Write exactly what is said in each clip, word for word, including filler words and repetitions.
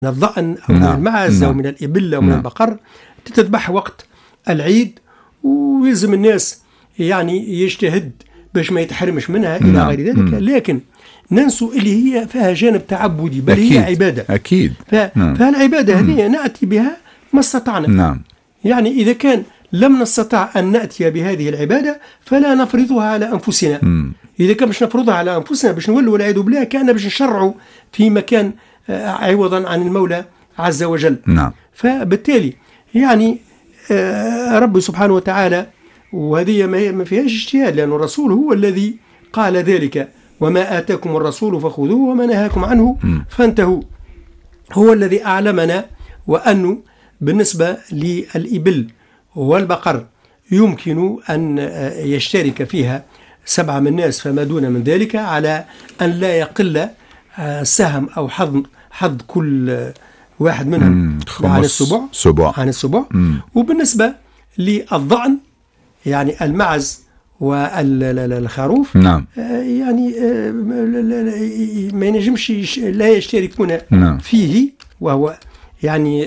الضأن أو نعم. من المعز نعم. أو من الإبل أو من نعم. البقر تتذبح وقت العيد، ويلزم الناس يعني يجتهد باش ما يتحرمش منها إلى نعم. غير ذلك. مم. لكن ننسوا اللي هي فيها جانب تعبدي، بل أكيد. هي عبادة. أكيد. ف... نعم. فالعبادة هذه نأتي بها ما استطعنا. نعم. يعني إذا كان لم نستطع أن نأتي بهذه العبادة فلا نفرضها على أنفسنا. مم. إذا كان باش نفرضها على أنفسنا باش نولوا والعياذ بالله كان باش نشرعوا في مكان عوضا عن المولى عز وجل. نعم. فبالتالي يعني ربي سبحانه وتعالى، وهذه ما فيهاش اجتهاد لأن الرسول هو الذي قال ذلك: وما آتاكم الرسول فخذوه وما نهاكم عنه فانتهوا. هو الذي أعلمنا وأنه بالنسبة للإبل والبقر يمكن أن يشترك فيها سبعة من الناس فما دون من ذلك، على أن لا يقل سهم أو حظ حظ كل واحد منهم عن السبع سبع. عن السبع. وبالنسبة للضأن يعني المعز والخروف نعم. يعني ما ينجمش لا يشتركون نعم. فيه، وهو يعني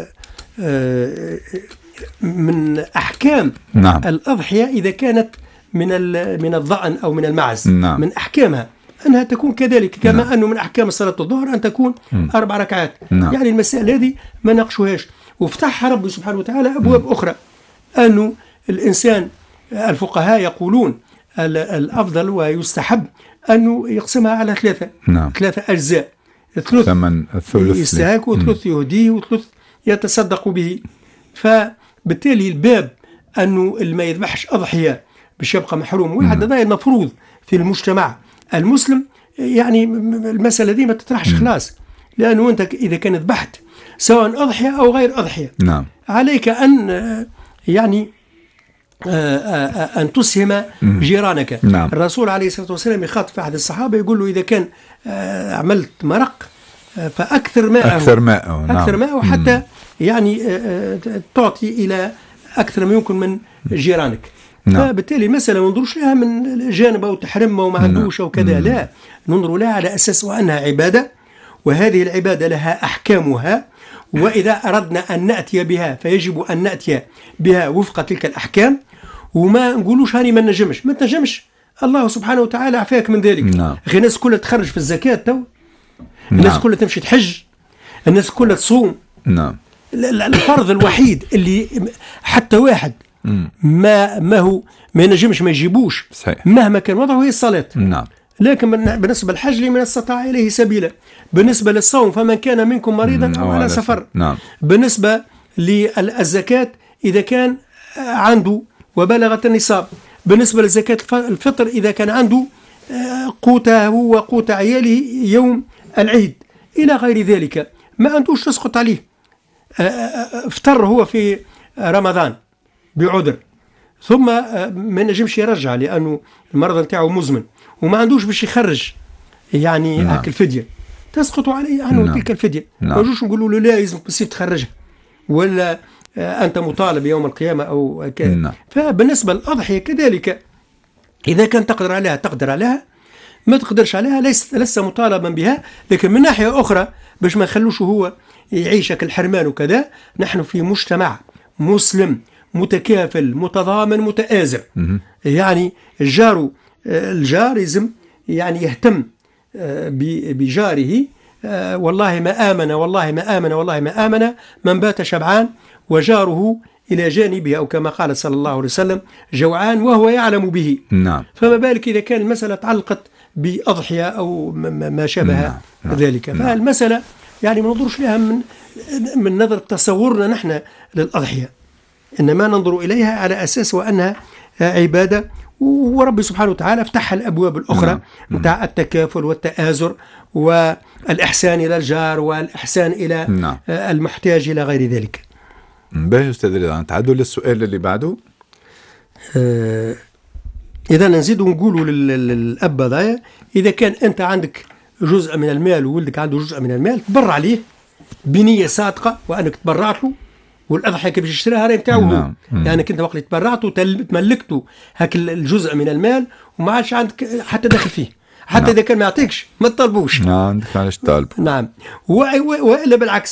من أحكام نعم. الأضحية إذا كانت من من الضأن أو من المعز. نعم. من أحكامها أنها تكون كذلك، كما نعم. أنه من أحكام صلاة الظهر أن تكون م. أربع ركعات. نعم. يعني المسائل هذه ما ناقشوهاش، وفتحها ربي سبحانه وتعالى أبواب م. أخرى. أنه الإنسان الفقهاء يقولون الأفضل ويستحب أنه يقسمها على ثلاثة. نعم. ثلاثة أجزاء، ثلث يستهاك وثلث يهديه وثلث يتصدق به. فبالتالي الباب أنه ما يذبحش أضحية باش يبقى محروم واحد، هذا المفروض في المجتمع المسلم. يعني المسألة دي ما تطرحش خلاص، لأنه أنت إذا كان ذبحت سواء أضحية أو غير أضحية نعم. عليك أن يعني أن تسهم جيرانك. نعم. الرسول عليه الصلاة والسلام يخاطب أحد الصحابة يقول له: إذا كان عملت مرق فأكثر ماءه أكثر ماءه نعم. أكثر ماءه حتى يعني تعطي إلى أكثر ما يمكن من جيرانك. نعم. فبالتالي المسألة ما ننظرش لها من جانب أو تحرم وما عندوش أو كذا، لا، ننظر لها على أساس وأنها عبادة، وهذه العبادة لها أحكامها، وإذا أردنا أن نأتي بها فيجب أن نأتي بها وفق تلك الأحكام، وما نقولوش هاني ما نجمش ما تنجمش. الله سبحانه وتعالى عفاك من ذلك. نعم. أخي الناس كلها تخرج في الزكاة تو، الناس نعم. كلها تمشي تحج، الناس كلها تصوم. نعم. الفرض الوحيد اللي حتى واحد ما ما هو ما ينجمش ما يجيبوش صحيح. مهما كان وضعه هي الصلاة. نعم. لكن بالنسبة للحج لمن استطاع إليه سبيلا. بالنسبة للصوم فمن كان منكم مريضا أو على سفر. نعم. بالنسبة للزكاة إذا كان عنده وبلغت النصاب. بالنسبة للزكاة الفطر إذا كان عنده قوته وقوت عياله يوم العيد إلى غير ذلك، ما عندوش تسقط عليه. افطر هو في رمضان بعذر ثم ما نجمش يرجع لأنه المرض نتاعو مزمن وما عندوش باش يخرج يعني نعم. هاك الفدية، تسقط عليه عنه نعم. تلك الفدية. ما نجوش نقولوا له لا لازم بسيط تخرجها ولا أنت مطالب يوم القيامة أو كذا. نعم. فبالنسبة للأضحية كذلك، إذا كان تقدر عليها تقدر عليها، ما تقدرش عليها ليس لسه مطالبا بها. لكن من ناحية أخرى باش ما نخلوش هو يعيشك الحرمان وكذا، نحن في مجتمع مسلم متكافل متضامن متآزر. يعني الجار الجار يلزم يعني يهتم بجاره. والله ما آمن والله ما آمن والله ما آمن من بات شبعان وجاره إلى جانبه، أو كما قال صلى الله عليه وسلم: جوعان وهو يعلم به. نعم. فما بالك إذا كان المسألة تعلقت بأضحية أو ما شابه نعم. ذلك. نعم. فالمسألة يعني ما ننظرش لها من من نظر تصورنا نحن للأضحية، إنما ننظر إليها على أساس وأنها عبادة، ورب سبحانه وتعالى افتح الأبواب الأخرى متاع نعم. التكافل والتآزر والإحسان إلى الجار والإحسان إلى نعم. المحتاج إلى غير ذلك. باهي أستاذ رضا، نتعدوا للسؤال اللي بعده. آه إذا نزيد ونقولوا للأب هذايا، إذا كان أنت عندك جزء من المال وولدك عنده جزء من المال، تبرع عليه بنية صادقة وأنك تبرعت له، والأضحية كيف يشتريها راهي نتاعو هو، يعني كنت وقت تبرعت وتملكته هاك الجزء من المال وما عادش عندك حتى داخل فيه، حتى نعم. إذا كان ما يعطيكش ما تطالبوش. نعم عندك علاش طالب. نعم. و- و- وإلا بالعكس